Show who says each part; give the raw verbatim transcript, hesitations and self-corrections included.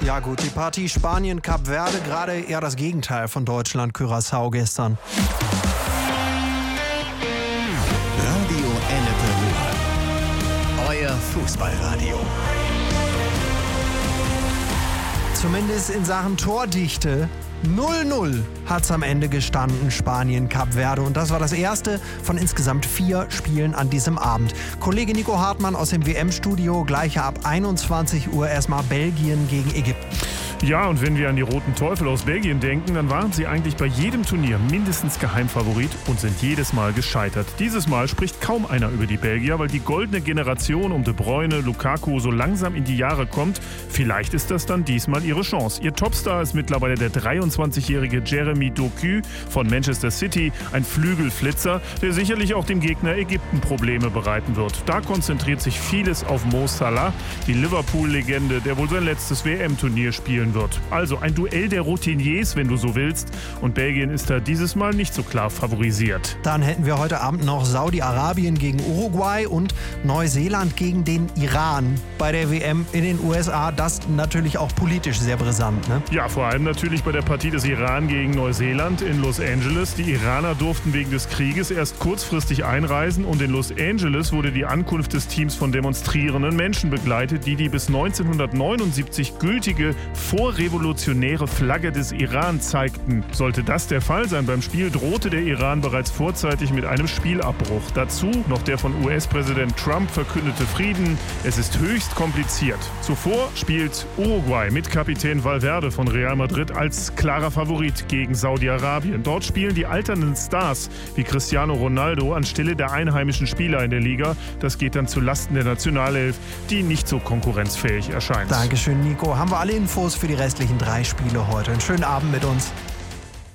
Speaker 1: Ja gut, die Partie Spanien-Kap Verde, gerade eher das Gegenteil von Deutschland-Curaçao gestern.
Speaker 2: Radio Ennepe Ruhr. Euer Fußballradio.
Speaker 1: Zumindest in Sachen Tordichte null null hat es am Ende gestanden, Spanien-Kap Verde. Und das war das erste von insgesamt vier Spielen an diesem Abend. Kollege Nico Hartmann aus dem W M-Studio, gleich ab einundzwanzig Uhr erstmal Belgien gegen Ägypten.
Speaker 3: Ja, und wenn wir an die Roten Teufel aus Belgien denken, dann waren sie eigentlich bei jedem Turnier mindestens Geheimfavorit und sind jedes Mal gescheitert. Dieses Mal spricht kaum einer über die Belgier, weil die goldene Generation um De Bruyne, Lukaku so langsam in die Jahre kommt. Vielleicht ist das dann diesmal ihre Chance. Ihr Topstar ist mittlerweile der dreiundzwanzigjährige Jeremy Doku von Manchester City, ein Flügelflitzer, der sicherlich auch dem Gegner Ägypten Probleme bereiten wird. Da konzentriert sich vieles auf Mo Salah, die Liverpool-Legende, der wohl sein letztes W M-Turnier spielen wird. Also ein Duell der Routiniers, wenn du so willst. Und Belgien ist da dieses Mal nicht so klar favorisiert.
Speaker 1: Dann hätten wir heute Abend noch Saudi-Arabien gegen Uruguay und Neuseeland gegen den Iran bei der W M in den U S A. Das natürlich auch politisch sehr brisant, ne?
Speaker 3: Ja, vor allem natürlich bei der Partie des Iran gegen Neuseeland in Los Angeles. Die Iraner durften wegen des Krieges erst kurzfristig einreisen und in Los Angeles wurde die Ankunft des Teams von demonstrierenden Menschen begleitet, die die bis neunzehnhundertneunundsiebzig gültige vorrevolutionäre Flagge des Iran zeigten. Sollte das der Fall sein beim Spiel, drohte der Iran bereits vorzeitig mit einem Spielabbruch. Dazu noch der von U S-Präsident Trump verkündete Frieden. Es ist höchst kompliziert. Zuvor spielt Uruguay mit Kapitän Valverde von Real Madrid als klarer Favorit gegen Saudi-Arabien. Dort spielen die alternden Stars wie Cristiano Ronaldo anstelle der einheimischen Spieler in der Liga. Das geht dann zu Lasten der Nationalelf, die nicht so konkurrenzfähig erscheint.
Speaker 1: Dankeschön, Nico. Haben wir alle Infos für die restlichen drei Spiele heute. Einen schönen Abend mit uns.